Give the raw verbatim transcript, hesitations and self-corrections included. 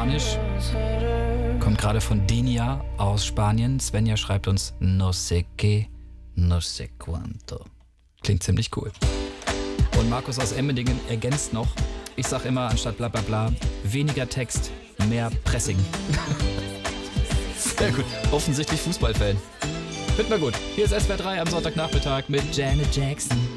Spanisch. Kommt gerade von Denia aus Spanien. Svenja schreibt uns no sé qué, no sé cuánto. Klingt ziemlich cool. Und Markus aus Emmendingen ergänzt noch, ich sag immer anstatt bla bla bla, weniger Text, mehr Pressing. Sehr gut. Offensichtlich Fußballfan. Finden wir gut. Hier ist S W R drei am Sonntagnachmittag mit Janet Jackson.